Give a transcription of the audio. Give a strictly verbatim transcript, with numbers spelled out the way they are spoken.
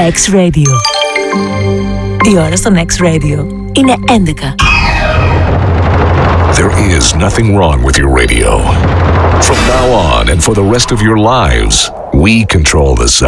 Next Radio. Η ώρα στο Next Radio είναι έντεκα. There is nothing wrong with your radio. From now on and for the rest of your lives, we control the sound.